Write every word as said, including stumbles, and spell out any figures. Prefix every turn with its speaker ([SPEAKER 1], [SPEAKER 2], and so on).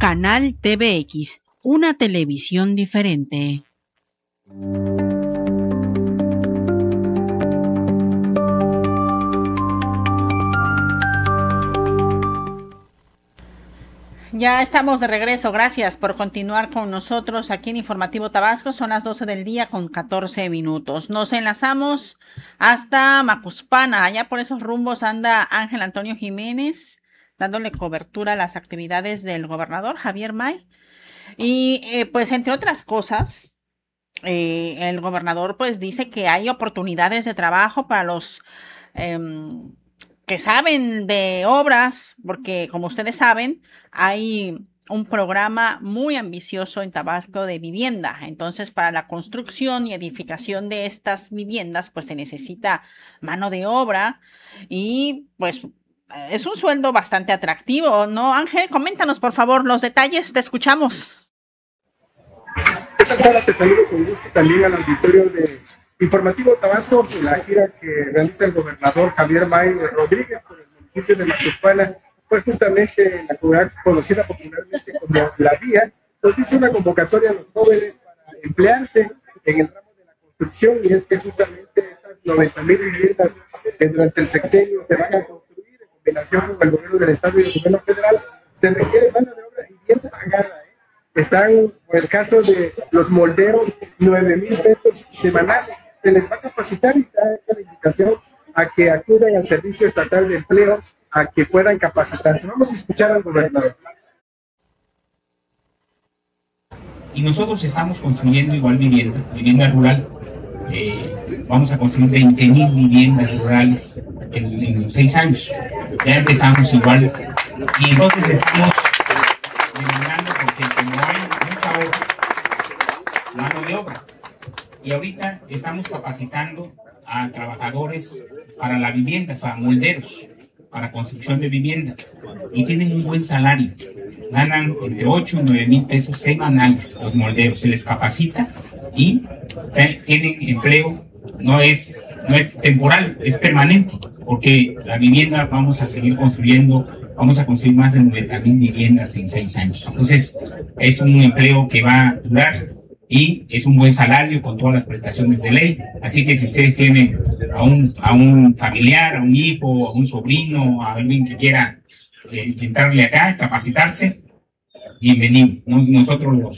[SPEAKER 1] Canal T V X, una televisión diferente.
[SPEAKER 2] Ya estamos de regreso, gracias por continuar con nosotros aquí en Informativo Tabasco, son las doce del día con catorce minutos. Nos enlazamos hasta Macuspana, allá por esos rumbos anda Ángel Antonio Jiménez, dándole cobertura a las actividades del gobernador Javier May. Y eh, pues entre otras cosas, eh, el gobernador pues dice que hay oportunidades de trabajo para los eh, que saben de obras, porque como ustedes saben, hay un programa muy ambicioso en Tabasco de vivienda. Entonces, para la construcción y edificación de estas viviendas, pues se necesita mano de obra y pues es un sueldo bastante atractivo, ¿no? Ángel, coméntanos por favor los detalles, te escuchamos.
[SPEAKER 3] ¿Qué tal, Sara? Te saludo con gusto también al auditorio de Informativo Tabasco, la gira que realiza el gobernador Javier May Rodríguez por el municipio de Macuspana, fue justamente en la comunidad conocida popularmente como La Vía, nos hizo una convocatoria a los jóvenes para emplearse en el ramo de la construcción, y es que justamente estas noventa mil viviendas que durante el sexenio se van a construir en combinación con el gobierno del estado y el gobierno federal, se requiere mano de obra y bien pagada, ¿eh? Están, por el caso de los molderos, nueve mil pesos semanales. Se les va a capacitar y está hecha la invitación a que acudan al Servicio Estatal de Empleo a que puedan capacitarse. Vamos a escuchar al gobernador.
[SPEAKER 4] Y nosotros estamos construyendo igual vivienda, vivienda rural. Eh, vamos a construir veinte mil viviendas rurales en, en los seis años. Ya empezamos igual. Y entonces estamos demandando porque como hay mucha obra, mano de obra. Y ahorita estamos capacitando a trabajadores para la vivienda, o sea, molderos, para construcción de vivienda. Y tienen un buen salario. Ganan entre ocho y nueve mil pesos semanales los molderos. Se les capacita y tienen empleo. No es, no es temporal, es permanente. Porque la vivienda vamos a seguir construyendo. Vamos a construir más de noventa mil viviendas en seis años. Entonces, es un empleo que va a durar. Y es un buen salario con todas las prestaciones de ley. Así que si ustedes tienen a un, a un familiar, a un hijo, a un sobrino, a alguien que quiera eh, entrarle acá, capacitarse, bienvenido. Nosotros los